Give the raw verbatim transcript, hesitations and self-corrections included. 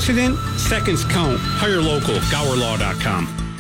accident, seconds count. Hire local. Gower Law dot com.